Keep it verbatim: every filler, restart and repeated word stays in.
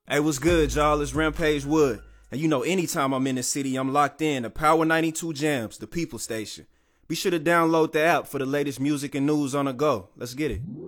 Hey, what's good, y'all? It's Rampage Wood. And you know, anytime I'm in the city, I'm locked in to Power ninety-two Jams, the People Station. Be sure to download the app for the latest music and news on the go. Let's get it.